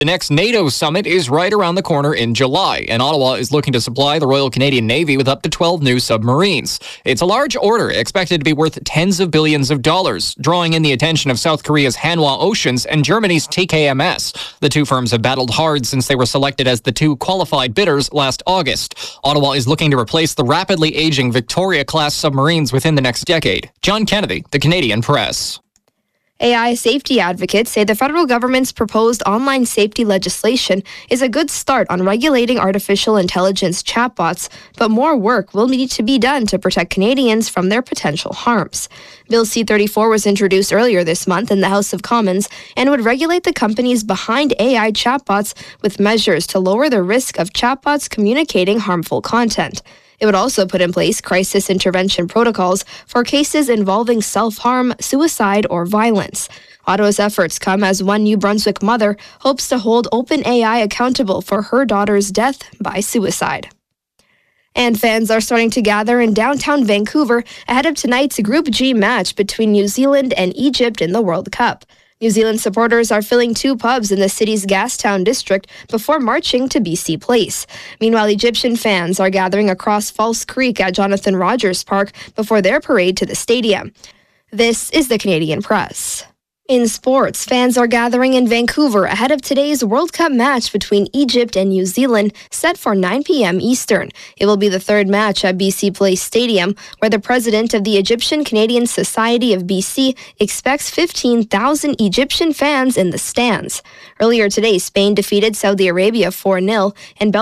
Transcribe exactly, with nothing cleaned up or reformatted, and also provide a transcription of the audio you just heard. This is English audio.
The next NATO summit is right around the corner in July, and Ottawa is looking to supply the Royal Canadian Navy with up to twelve new submarines. It's a large order, expected to be worth tens of billions of dollars, drawing in the attention of South Korea's Hanwha Oceans and Germany's T K M S. The two firms have battled hard since they were selected as the two qualified bidders last August. Ottawa is looking to replace the rapidly aging Victoria-class submarines within the next decade. John Kennedy, The Canadian Press. A I safety advocates say the federal government's proposed online safety legislation is a good start on regulating artificial intelligence chatbots, but more work will need to be done to protect Canadians from their potential harms. Bill C thirty-four was introduced earlier this month in the House of Commons and would regulate the companies behind A I chatbots with measures to lower the risk of chatbots communicating harmful content. It would also put in place crisis intervention protocols for cases involving self-harm, suicide, or violence. Ottawa's efforts come as one New Brunswick mother hopes to hold OpenAI accountable for her daughter's death by suicide. And fans are starting to gather in downtown Vancouver ahead of tonight's Group G match between New Zealand and Egypt in the World Cup. New Zealand supporters are filling two pubs in the city's Gastown district before marching to B C Place. Meanwhile, Egyptian fans are gathering across False Creek at Jonathan Rogers Park before their parade to the stadium. This is the Canadian Press. In sports, fans are gathering in Vancouver ahead of today's World Cup match between Egypt and New Zealand, set for nine p.m. Eastern. It will be the third match at B C Place Stadium, where the president of the Egyptian Canadian Society of B C expects fifteen thousand Egyptian fans in the stands. Earlier today, Spain defeated Saudi Arabia four nil, and